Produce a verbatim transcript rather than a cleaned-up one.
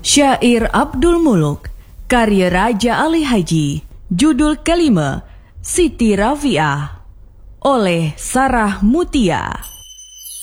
Syair Abdul Muluk, karya Raja Ali Haji, judul kelima, Siti Rafiah, oleh Sarah Mutia.